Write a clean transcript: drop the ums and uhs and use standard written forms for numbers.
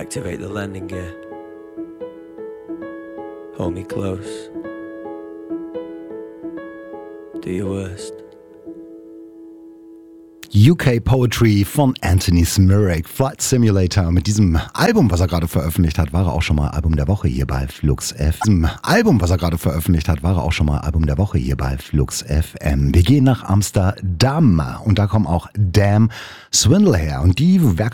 Activate the landing gear. Hold me close. Do your worst. UK Poetry von Anthony Smirak, Flight Simulator. Mit diesem Album, was er gerade veröffentlicht hat, war er auch schon mal Album der Woche hier bei Flux FM. Wir gehen nach Amsterdam und da kommen auch Damn Swindle her. Und die